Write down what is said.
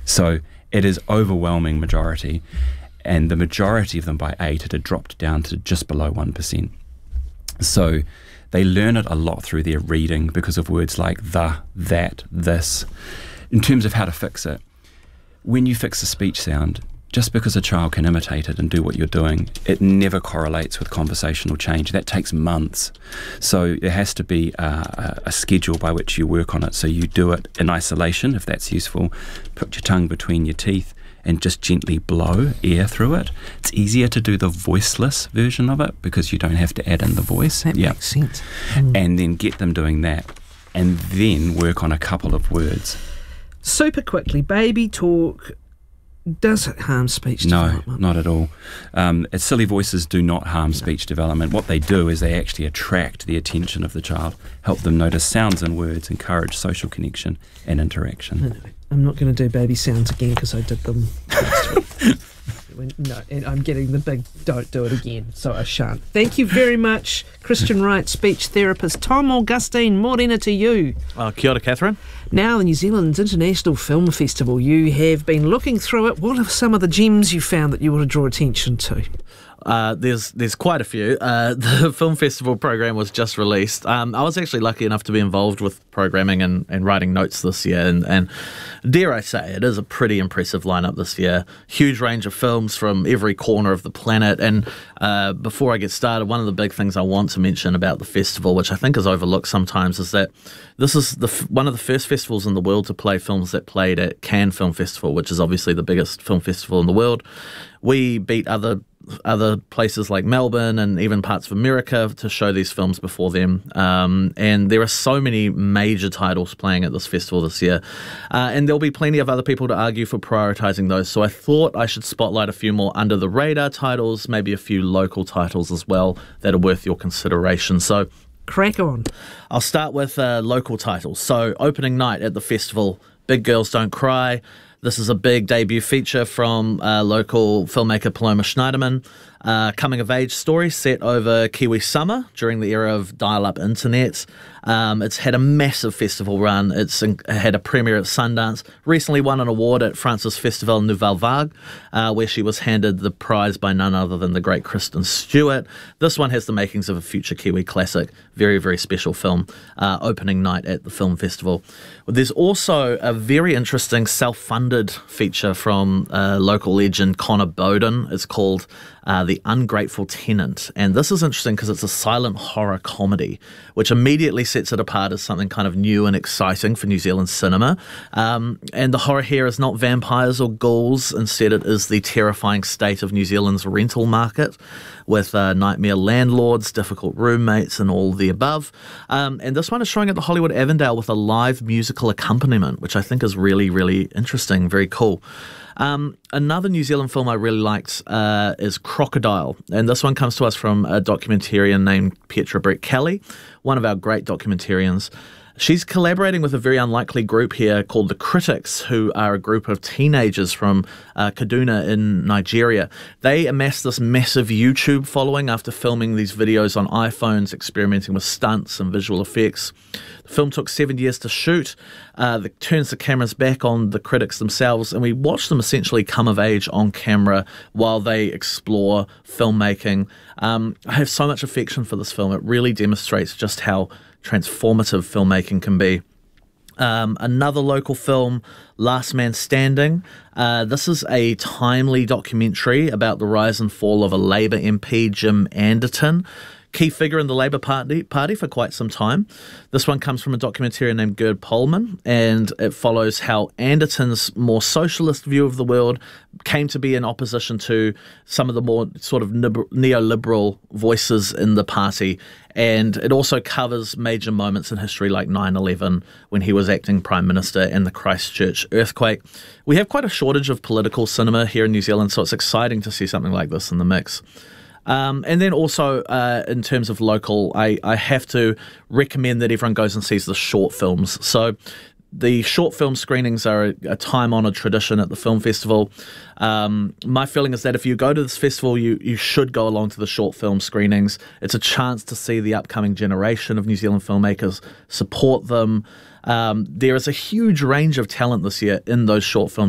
So it is overwhelming majority, and the majority of them by 8 it had dropped down to just below 1%. So they learn it a lot through their reading because of words like the, that, this. In terms of how to fix it, when you fix a speech sound, just because a child can imitate it and do what you're doing, it never correlates with conversational change. That takes months. So there has to be a schedule by which you work on it. So you do it in isolation, if that's useful. Put your tongue between your teeth and just gently blow air through it. It's easier to do the voiceless version of it because you don't have to add in the voice. That makes sense. And then get them doing that, and then work on a couple of words. Super quickly, baby talk, does it harm speech development? No, not at all. Silly voices do not harm speech development. What they do is they actually attract the attention of the child, help them notice sounds and words, encourage social connection and interaction. No, I'm not going to do baby sounds again because I did them last week. No, and I'm getting the big don't do it again, so I shan't. Thank you very much, Christian Wright, speech therapist. Tom Augustine, morena to you. Kia ora, Catherine. Now, the New Zealand International Film Festival, you have been looking through it. What are some of the gems you found that you want to draw attention to? There's quite a few. The film festival program was just released. I was actually lucky enough to be involved with programming and writing notes this year, and dare I say, it is a pretty impressive lineup this year. Huge range of films from every corner of the planet. And before I get started, one of the big things I want to mention about the festival, which I think is overlooked sometimes, is that this is one of the first festivals in the world to play films that played at Cannes Film Festival, which is obviously the biggest film festival in the world. We beat other places like Melbourne and even parts of America to show these films before them. And there are so many major titles playing at this festival this year. And there'll be plenty of other people to argue for prioritising those. So I thought I should spotlight a few more under-the-radar titles, maybe a few local titles as well that are worth your consideration. So crack on. I'll start with local titles. So opening night at the festival, Big Girls Don't Cry. This is a big debut feature from local filmmaker Paloma Schneiderman. Coming-of-age story set over Kiwi summer during the era of dial-up internet. It's had a massive festival run. It's had a premiere at Sundance. Recently won an award at France's Festival Nouvelle Vague, where she was handed the prize by none other than the great Kristen Stewart. This one has the makings of a future Kiwi classic. Very, very special film. Opening night at the film festival. There's also a very interesting self-funded feature from local legend Connor Bowden. It's called The Ungrateful Tenant. And this is interesting because it's a silent horror comedy, which immediately sets it apart as something kind of new and exciting for New Zealand cinema. And the horror here is not vampires or ghouls. Instead, it is the terrifying state of New Zealand's rental market with nightmare landlords, difficult roommates, and all the above. And this one is showing at the Hollywood Avondale with a live musical accompaniment, which I think is really, really interesting, very cool. Another New Zealand film I really liked is Crocodile, and this one comes to us from a documentarian named Petra Brett Kelly, one of our great documentarians. She's collaborating with a very unlikely group here called The Critics, who are a group of teenagers from Kaduna in Nigeria. They amassed this massive YouTube following after filming these videos on iPhones, experimenting with stunts and visual effects. The film took 7 years to shoot. That turns the cameras back on the critics themselves, and we watch them essentially come of age on camera while they explore filmmaking. I have so much affection for this film. It really demonstrates just how transformative filmmaking can be. Another local film, Last Man Standing. This is a timely documentary about the rise and fall of a Labour MP, Jim Anderton, key figure in the Labour Party for quite some time. This one comes from a documentarian named Gerd Polman, and it follows how Anderton's more socialist view of the world came to be in opposition to some of the more sort of neoliberal voices in the party. And it also covers major moments in history like 9/11 when he was acting Prime Minister and the Christchurch earthquake. We have quite a shortage of political cinema here in New Zealand, so it's exciting to see something like this in the mix. And then also, in terms of local, I have to recommend that everyone goes and sees the short films. So the short film screenings are a time-honoured tradition at the film festival. My feeling is that if you go to this festival, you should go along to the short film screenings. It's a chance to see the upcoming generation of New Zealand filmmakers, support them. There is a huge range of talent this year in those short films.